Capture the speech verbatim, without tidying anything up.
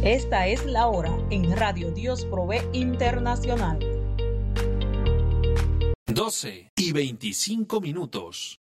Esta es la hora en Radio Dios Provee Internacional. doce y veinticinco minutos.